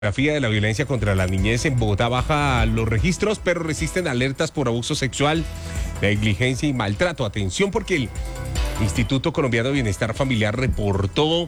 De la violencia contra la niñez en Bogotá baja los registros, pero resisten alertas por abuso sexual, negligencia y maltrato. Atención, porque el Instituto Colombiano de Bienestar Familiar reportó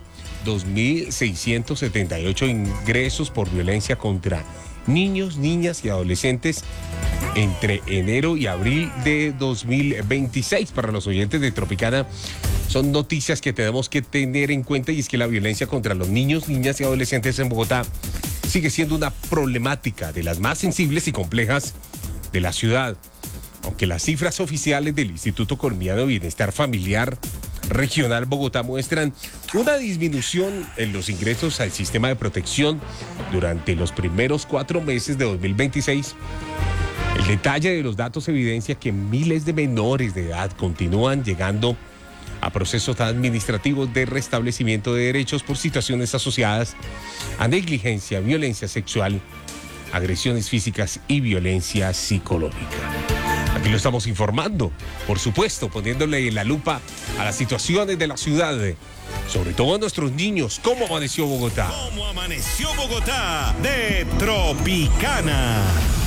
2.678 ingresos por violencia contra niños, niñas y adolescentes entre enero y abril de 2026. Para los oyentes de Tropicana, son noticias que tenemos que tener en cuenta, y es que la violencia contra los niños, niñas y adolescentes en Bogotá sigue siendo una problemática de las más sensibles y complejas de la ciudad. Aunque las cifras oficiales del Instituto Colombiano de Bienestar Familiar Regional Bogotá muestran una disminución en los ingresos al sistema de protección durante los primeros 4 meses de 2026, el detalle de los datos evidencia que miles de menores de edad continúan llegando a procesos administrativos de restablecimiento de derechos por situaciones asociadas a negligencia, violencia sexual, agresiones físicas y violencia psicológica. Aquí lo estamos informando, por supuesto, poniéndole la lupa a las situaciones de la ciudad, sobre todo a nuestros niños. ¿Cómo amaneció Bogotá? ¿Cómo amaneció Bogotá? De Tropicana.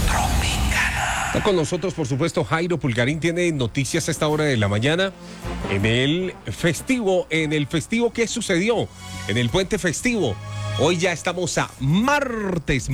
Está con nosotros, por supuesto, Jairo Pulgarín. Tiene noticias a esta hora de la mañana en el festivo. ¿Qué sucedió? En el puente festivo. Hoy ya estamos a martes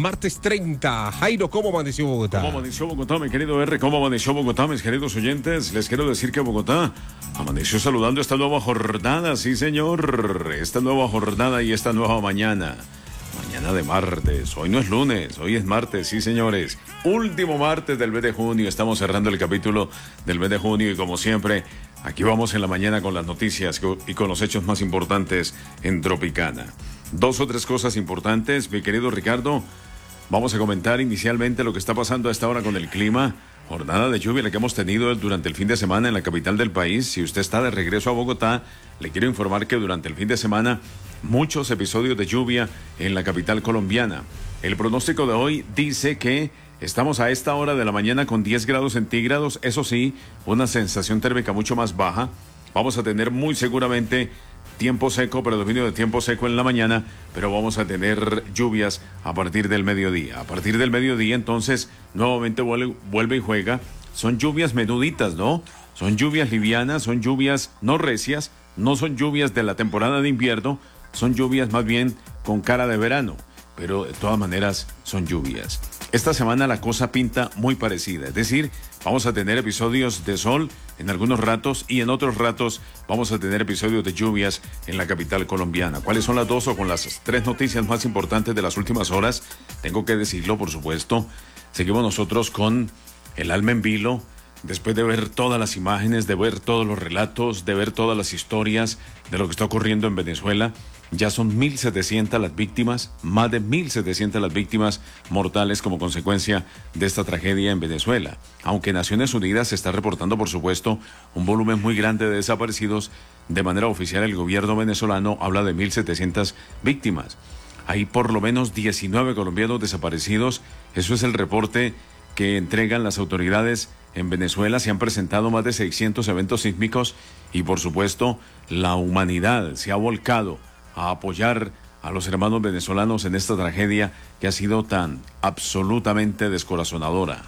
30. Jairo, ¿cómo amaneció Bogotá? ¿Cómo amaneció Bogotá, mi querido R? ¿Cómo amaneció Bogotá, mis queridos oyentes? Les quiero decir que Bogotá amaneció saludando esta nueva jornada, sí señor, esta nueva jornada y esta nueva mañana. Mañana de martes, hoy no es lunes, hoy es martes, sí señores. Último martes del mes de junio, estamos cerrando el capítulo del mes de junio y como siempre, aquí vamos en la mañana con las noticias y con los hechos más importantes en Tropicana. 2 o 3 cosas importantes, mi querido Ricardo. Vamos a comentar inicialmente lo que está pasando a esta hora con el clima. Jornada de lluvia la que hemos tenido durante el fin de semana en la capital del país. Si usted está de regreso a Bogotá, le quiero informar que durante el fin de semana muchos episodios de lluvia en la capital colombiana. El pronóstico de hoy dice que estamos a esta hora de la mañana con 10 grados centígrados. Eso sí, una sensación térmica mucho más baja. Vamos a tener muy seguramente tiempo seco, predominio de tiempo seco en la mañana, pero vamos a tener lluvias a partir del mediodía. A partir del mediodía, entonces, nuevamente vuelve y juega. Son lluvias menuditas, ¿no? Son lluvias livianas, son lluvias no recias, no son lluvias de la temporada de invierno, son lluvias más bien con cara de verano, pero de todas maneras son lluvias. Esta semana la cosa pinta muy parecida, es decir, vamos a tener episodios de sol en algunos ratos y en otros ratos vamos a tener episodios de lluvias en la capital colombiana. ¿Cuáles son las 2 o con las 3 noticias más importantes de las últimas horas? Tengo que decirlo, por supuesto. Seguimos nosotros con el alma en vilo, después de ver todas las imágenes, de ver todos los relatos, de ver todas las historias de lo que está ocurriendo en Venezuela. Ya son 1.700 las víctimas, más de 1.700 las víctimas mortales como consecuencia de esta tragedia en Venezuela. Aunque Naciones Unidas está reportando, por supuesto, un volumen muy grande de desaparecidos, de manera oficial el gobierno venezolano habla de 1.700 víctimas. Hay por lo menos 19 colombianos desaparecidos. Eso es el reporte que entregan las autoridades en Venezuela. Se han presentado más de 600 eventos sísmicos y, por supuesto, la humanidad se ha volcado a apoyar a los hermanos venezolanos en esta tragedia que ha sido tan absolutamente descorazonadora,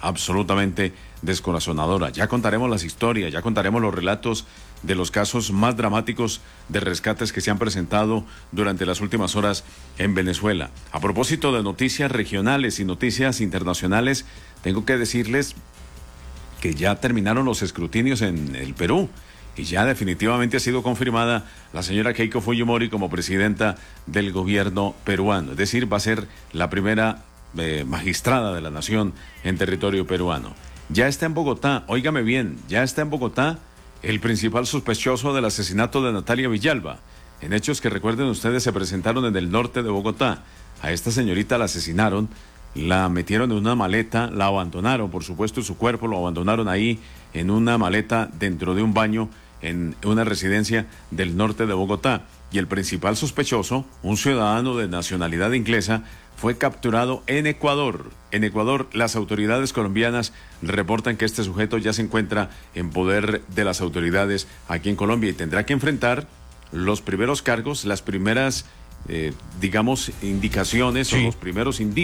Ya contaremos las historias, ya contaremos los relatos de los casos más dramáticos de rescates que se han presentado durante las últimas horas en Venezuela. A propósito de noticias regionales y noticias internacionales, tengo que decirles que ya terminaron los escrutinios en el Perú. Y ya definitivamente ha sido confirmada la señora Keiko Fujimori como presidenta del gobierno peruano. Es decir, va a ser la primera magistrada de la nación en territorio peruano. Ya está en Bogotá, óigame bien, ya está en Bogotá el principal sospechoso del asesinato de Natalia Villalba. En hechos que, recuerden ustedes, se presentaron en el norte de Bogotá. A esta señorita la asesinaron, la metieron en una maleta, la abandonaron, por supuesto, su cuerpo lo abandonaron ahí en una maleta dentro de un baño en una residencia del norte de Bogotá. Y el principal sospechoso, un ciudadano de nacionalidad inglesa, fue capturado en Ecuador. En Ecuador, las autoridades colombianas reportan que este sujeto ya se encuentra en poder de las autoridades aquí en Colombia y tendrá que enfrentar los primeros cargos, las primeras digamos, indicaciones o Sí. los primeros indicios